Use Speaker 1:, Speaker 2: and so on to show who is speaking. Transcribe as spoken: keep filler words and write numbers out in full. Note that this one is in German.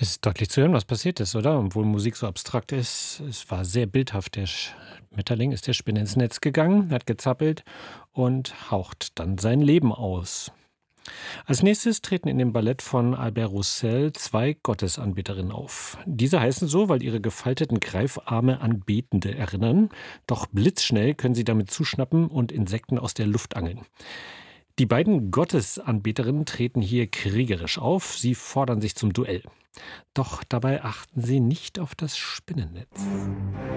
Speaker 1: Ist deutlich zu hören, was passiert ist, oder? Obwohl Musik so abstrakt ist, es war sehr bildhaft. Der Schmetterling ist der Spinne ins Netz gegangen, hat gezappelt und haucht dann sein Leben aus. Als nächstes treten in dem Ballett von Albert Roussel zwei Gottesanbeterinnen auf. Diese heißen so, weil ihre gefalteten Greifarme an Betende erinnern. Doch blitzschnell können sie damit zuschnappen und Insekten aus der Luft angeln. Die beiden Gottesanbeterinnen treten hier kriegerisch auf. Sie fordern sich zum Duell. Doch dabei achten sie nicht auf das Spinnennetz.